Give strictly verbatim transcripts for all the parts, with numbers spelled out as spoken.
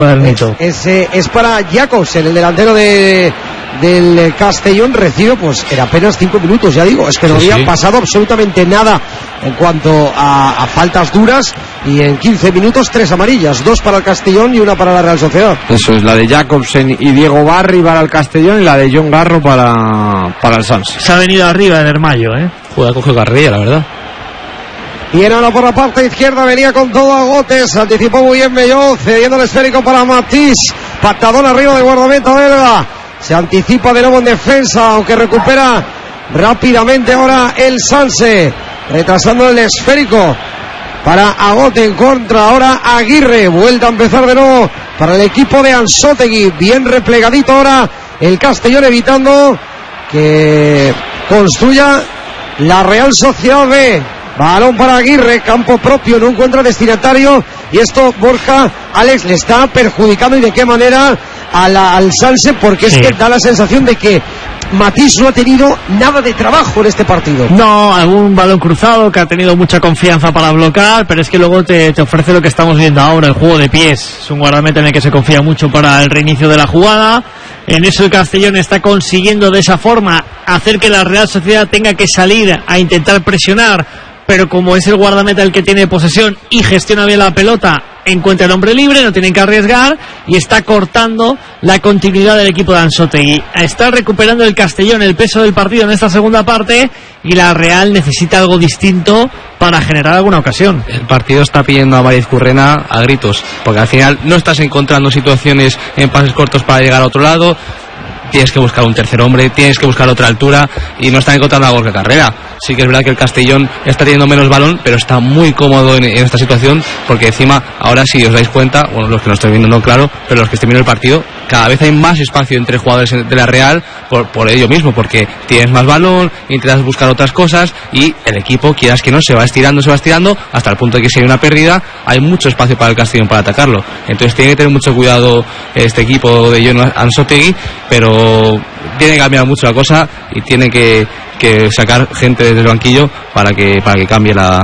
Es, es, eh, es para Jacobsen, el delantero de, del Castellón. Recibe, pues en apenas cinco minutos, ya digo. Es que no sí, había sí. pasado absolutamente nada en cuanto a, a faltas duras. Y en quince minutos, tres amarillas. Dos para el Castellón y una para la Real Sociedad. Eso es, la de Jacobsen y Diego Barri para el Castellón y la de John Garro para, para el Sanse. Se ha venido arriba en Hermayo, ¿eh? Juega, coge carrilla, la verdad. Y ahora por la parte izquierda venía con todo Agotes, anticipó muy bien Melló, cediendo el esférico para Matís, patadón arriba del guardameta belga, se anticipa de nuevo en defensa, aunque recupera rápidamente ahora el Sanse, retrasando el esférico para Agote en contra, ahora Aguirre, vuelta a empezar de nuevo para el equipo de Anzotegui, bien replegadito ahora el Castellón, evitando que construya la Real Sociedad B. Balón para Aguirre, campo propio, no encuentra destinatario y esto, Borja, Alex, le está perjudicando. ¿Y de qué manera a la, al Sanse? Porque sí. es que da la sensación de que Matís no ha tenido nada de trabajo en este partido. No, algún balón cruzado que ha tenido mucha confianza para bloquear, pero es que luego te, te ofrece lo que estamos viendo ahora, el juego de pies. Es un guardameta en el que se confía mucho para el reinicio de la jugada. En eso el Castellón está consiguiendo de esa forma hacer que la Real Sociedad tenga que salir a intentar presionar, pero como es el guardameta el que tiene posesión y gestiona bien la pelota, encuentra el hombre libre, no tienen que arriesgar y está cortando la continuidad del equipo de Anzotegui. Está recuperando el Castellón el peso del partido en esta segunda parte y la Real necesita algo distinto para generar alguna ocasión. El partido está pidiendo a Mariz Currena a gritos, porque al final no estás encontrando situaciones en pases cortos para llegar a otro lado. Tienes que buscar un tercer hombre, tienes que buscar otra altura y no están encontrando a Gorka Carrera. Sí que es verdad que el Castellón está teniendo menos balón, pero está muy cómodo en, en esta situación, porque encima, ahora sí os dais cuenta, bueno, los que no estoy viendo no claro, pero los que estén viendo el partido, cada vez hay más espacio entre jugadores de la Real por, por ello mismo, porque tienes más balón, intentas buscar otras cosas y el equipo, quieras que no, se va estirando, se va estirando, hasta el punto de que si hay una pérdida, hay mucho espacio para el Castellón para atacarlo. Entonces tiene que tener mucho cuidado este equipo de Jon Anzotegui, pero tiene que cambiar mucho la cosa y tiene que, que sacar gente desde el banquillo para que para que cambie la...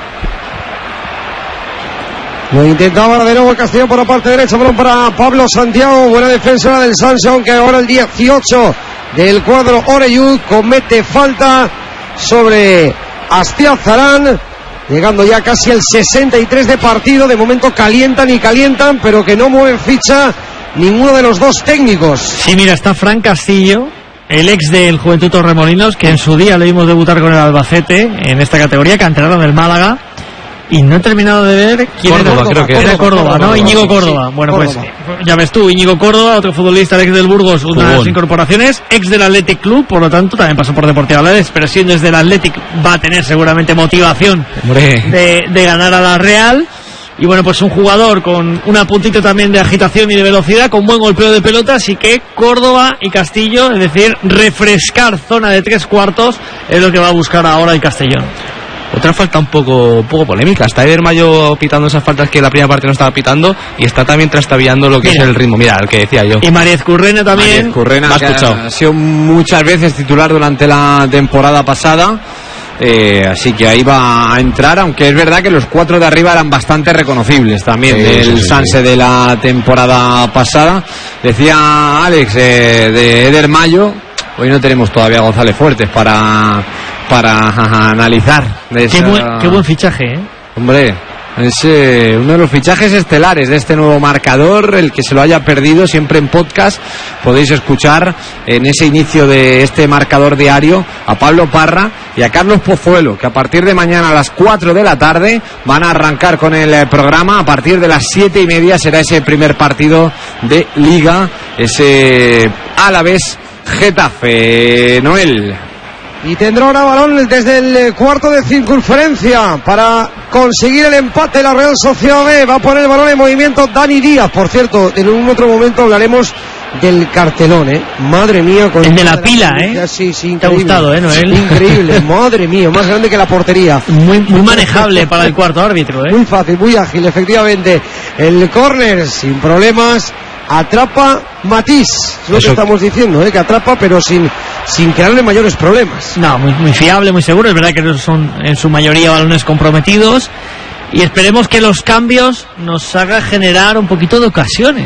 Lo intentaba de nuevo el Castellón por la parte derecha, balón para Pablo Santiago, buena defensa del Sanse, aunque ahora el dieciocho del cuadro Oreyud comete falta sobre Astiazarán, llegando ya casi al sesenta y tres de partido. De momento calientan y calientan, pero que no mueven ficha ninguno de los dos técnicos. Sí, mira, está Fran Castillo, el ex del Juventud Torremolinos, que en su día le vimos debutar con el Albacete en esta categoría, canterano del Málaga, y no he terminado de ver quién Córdoba, era. creo que era Córdoba, Córdoba, Córdoba, ¿no? Íñigo Córdoba. Sí, bueno, Córdoba. pues ya ves tú, Íñigo Córdoba, otro futbolista, el ex del Burgos, unas Jugón. incorporaciones, ex del Athletic Club, por lo tanto también pasó por Deportivo Alavés, pero siendo desde el Athletic va a tener seguramente motivación de, de ganar a la Real. Y bueno, pues un jugador con una puntita también de agitación y de velocidad, con buen golpeo de pelota, así que Córdoba y Castillo, es decir, refrescar zona de tres cuartos, es lo que va a buscar ahora el Castellón. Otra falta un poco, un poco polémica. Está Eder Mayo pitando esas faltas que la primera parte no estaba pitando y está también trastabillando lo que Mira. es el ritmo. Mira, el que decía yo. Y Mariez Currena también. Mariez Currena, que ha, ha sido muchas veces titular durante la temporada pasada. Eh, así que ahí va a entrar, aunque es verdad que los cuatro de arriba eran bastante reconocibles también sí, del sí, sí, Sanse sí. de la temporada pasada. Decía Alex eh, de Eder Mayo, hoy no tenemos todavía a González Fuertes para, para ajá, analizar. De esa... qué, buen, qué buen fichaje, ¿eh? Hombre, es eh, uno de los fichajes estelares de este nuevo marcador. El que se lo haya perdido, siempre en podcast podéis escuchar en ese inicio de este marcador diario a Pablo Parra y a Carlos Pozuelo, que a partir de mañana a las cuatro de la tarde van a arrancar con el programa. A partir de las siete y media será ese primer partido de Liga, ese Alavés Getafe. Noel. Y tendrá ahora balón desde el cuarto de circunferencia para conseguir el empate la Real Sociedad B. Va a poner el balón en movimiento Dani Díaz. Por cierto, en un otro momento hablaremos del cartelón, ¿eh? Madre mía. Con el de la, la pila, ¿eh? Sí, sí, te ha gustado, ¿eh, Noel? Increíble, madre mía, más grande que la portería. Muy, muy manejable para el cuarto árbitro, ¿eh? Muy fácil, muy ágil, efectivamente. El córner sin problemas. Atrapa Matís, es lo Eso. que estamos diciendo, ¿eh? Que atrapa pero sin, sin crearle mayores problemas. No, muy, muy fiable, muy seguro. Es verdad que son en su mayoría balones comprometidos y esperemos que los cambios nos hagan generar un poquito de ocasiones.